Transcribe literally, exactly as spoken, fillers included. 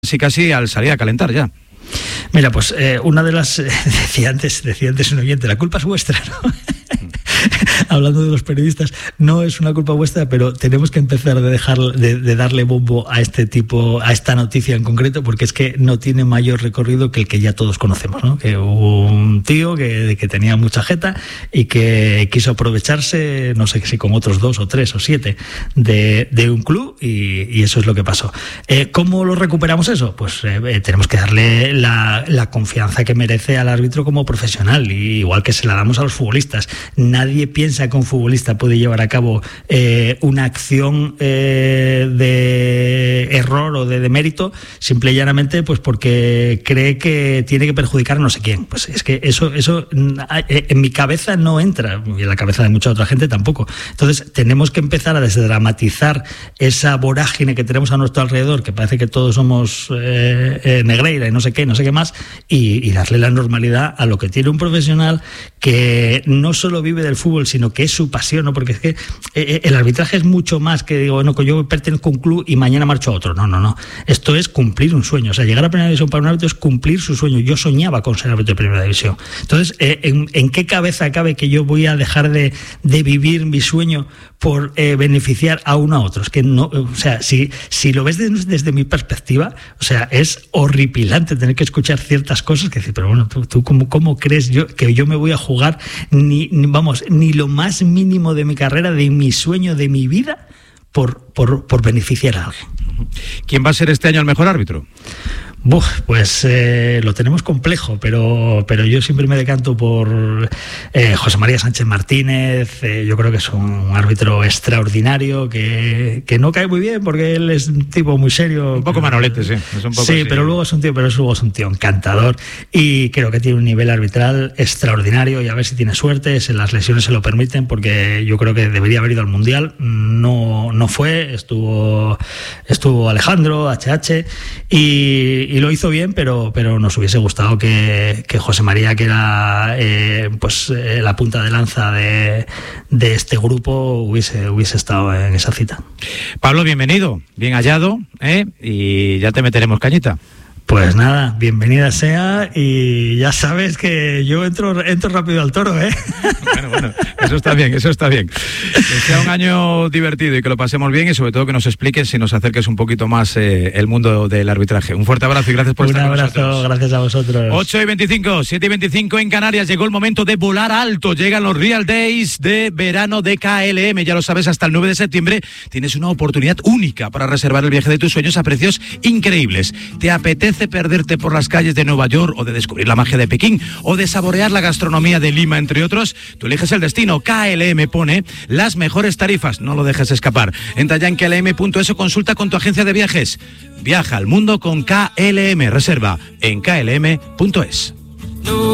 casi casi al salir a calentar ya. Mira, pues eh, una de las... Eh, decía antes, decía antes un oyente, la culpa es vuestra, ¿no? Hablando de los periodistas, no es una culpa vuestra, pero tenemos que empezar de dejar de, de darle bombo a este tipo, a esta noticia en concreto, porque es que no tiene mayor recorrido que el que ya todos conocemos, ¿no? Que hubo un tío que, que tenía mucha jeta y que quiso aprovecharse, no sé si con otros dos o tres o siete, de, de un club y, y eso es lo que pasó. Eh, ¿Cómo lo recuperamos eso? Pues eh, tenemos que darle la, la confianza que merece al árbitro como profesional, y igual que se la damos a los futbolistas. Nadie piensa que un futbolista puede llevar a cabo eh, una acción eh, de error o de demérito simple y llanamente pues porque cree que tiene que perjudicar a no sé quién. Pues es que eso, eso en mi cabeza no entra, y en la cabeza de mucha otra gente tampoco. Entonces tenemos que empezar a desdramatizar esa vorágine que tenemos a nuestro alrededor, que parece que todos somos eh, eh, Negreira y no sé qué, no sé qué más, y, y darle la normalidad a lo que tiene un profesional que no solo vive del fútbol, sino que es su pasión, ¿no? Porque es que eh, el arbitraje es mucho más que digo, bueno, que yo pertenezco a un club y mañana marcho a otro. No, no, no. Esto es cumplir un sueño. O sea, llegar a primera división para un árbitro es cumplir su sueño. Yo soñaba con ser árbitro de primera división. Entonces, eh, ¿en, ¿en qué cabeza cabe que yo voy a dejar de, de vivir mi sueño por eh, beneficiar a uno a otro? Es que no, o sea, si, si lo ves desde, desde mi perspectiva, o sea, es horripilante tener que escuchar ciertas cosas que decir, pero bueno, tú, tú ¿cómo, cómo crees yo que yo me voy a jugar ni, ni vamos, ni lo más mínimo de mi carrera, de mi sueño, de mi vida, por, por, por beneficiar a alguien? ¿Quién va a ser este año el mejor árbitro? Buf, pues eh, lo tenemos complejo, pero, pero yo siempre me decanto por eh, José María Sánchez Martínez. Eh, yo creo que es un árbitro extraordinario, que, que no cae muy bien porque él es un tipo muy serio. Un poco manolete, sí. Es un poco sí, así. pero luego es un tío, pero luego es un tío encantador y creo que tiene un nivel arbitral extraordinario, y a ver si tiene suerte, si las lesiones se lo permiten, porque yo creo que debería haber ido al Mundial. No, no fue, estuvo, estuvo Alejandro, H H, y y lo hizo bien, pero, pero nos hubiese gustado que, que José María, que era eh, pues eh, la punta de lanza de, de este grupo, hubiese, hubiese estado en esa cita. Pablo, bienvenido, bien hallado, ¿eh? Y ya te meteremos cañita. Pues nada, bienvenida sea, y ya sabes que yo entro entro rápido al toro, ¿eh? Bueno, bueno, eso está bien, eso está bien. Que sea un año divertido y que lo pasemos bien, y sobre todo que nos expliques y nos acerques un poquito más eh, el mundo del arbitraje. Un fuerte abrazo y gracias por un estar abrazo, con nosotros. Gracias a vosotros. ocho y veinticinco, siete y veinticinco en Canarias. Llegó el momento de volar alto. Llegan los Real Days de verano de K L M. Ya lo sabes, hasta el nueve de septiembre tienes una oportunidad única para reservar el viaje de tus sueños a precios increíbles. ¿Te apetece perderte por las calles de Nueva York, o de descubrir la magia de Pekín, o de saborear la gastronomía de Lima, entre otros? Tú eliges el destino. K L M pone las mejores tarifas. No lo dejes escapar. Entra ya en K L M punto es o consulta con tu agencia de viajes. Viaja al mundo con K L M. Reserva en K L M punto es.